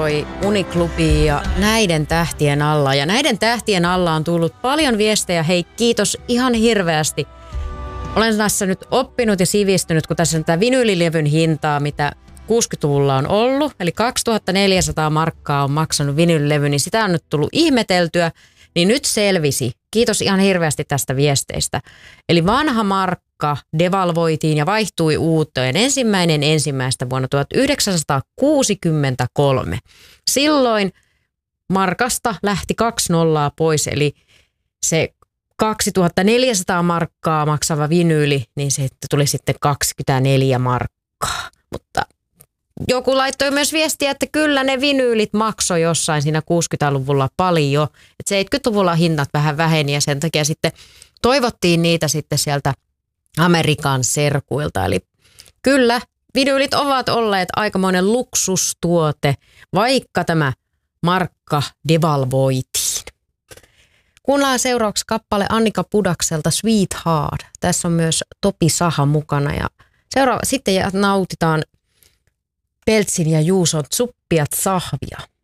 sponsoroi Uniklubia ja näiden tähtien alla. Ja näiden tähtien alla on tullut paljon viestejä. Hei, kiitos ihan hirveästi. Olen tässä nyt oppinut ja sivistynyt, kun tässä on tämä vinyylilevyn hintaa, mitä 60-luvulla on ollut. Eli 2400 markkaa on maksanut vinyylilevy, niin sitä on nyt tullut ihmeteltyä. Niin nyt selvisi. Kiitos ihan hirveästi tästä viesteistä. Eli vanha markka devalvoitiin ja vaihtui uuteen 1.1. vuonna 1963. Silloin markasta lähti 2 nollaa pois, eli se 2400 markkaa maksava vinyyli, niin se tuli sitten 24 markkaa. Mutta joku laittoi myös viestiä, että kyllä ne vinyylit maksoi jossain siinä 60-luvulla paljon. Että 70-luvulla hinnat vähän väheni ja sen takia sitten toivottiin niitä sitten sieltä Amerikan serkuilta. Eli kyllä vinyylit ovat olleet aikamoinen luksustuote, vaikka tämä markka devalvoitiin. Kuunnellaan seuraavaksi kappale Annika Pudakselta Sweetheart. Tässä on myös Topi Saha mukana ja sitten nautitaan Peltsin ja Juuson Tsuppiat sahvia.